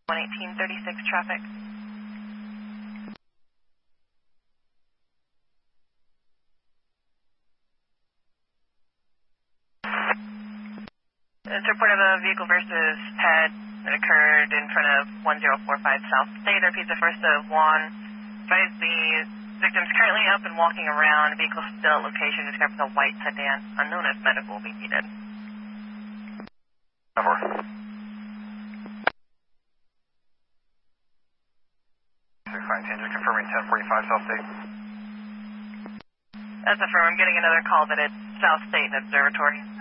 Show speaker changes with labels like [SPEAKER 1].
[SPEAKER 1] 11836 traffic. It's reported a vehicle versus pet that occurred in front of 1045 South State. Repeats the first of Juan. Advise the victim's currently up and walking around. Vehicle still at location. Described as a white sedan. Unknown if medical will be needed.
[SPEAKER 2] Over. Tangent confirming 1045 South State.
[SPEAKER 1] That's affirmed. I'm getting another call that it's South State Observatory.